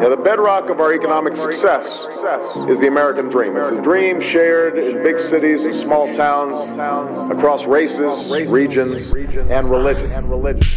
Yeah, the bedrock of our economic success is the American dream. It's a dream shared in big cities and small towns, across races, regions, and religion.